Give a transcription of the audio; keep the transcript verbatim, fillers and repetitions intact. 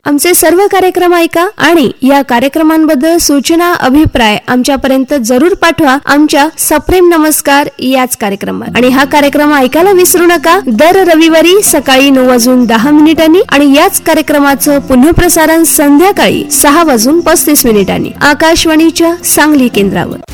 आमचे सर्व कार्यक्रम ऐका आणि या कार्यक्रमांबद्दल सूचना अभिप्राय आमच्यापर्यंत जरूर पाठवा आमच्या सप्रेम नमस्कार याच कार्यक्रमात. आणि हा कार्यक्रम ऐकायला विसरू नका दर रविवारी सकाळी नऊ वाजून दहा मिनिटांनी आणि याच कार्यक्रमाचं पुनःप्रसारण संध्याकाळी सहा वाजून पस्तीस मिनिटांनी आकाशवाणीच्या सांगली केंद्रावर.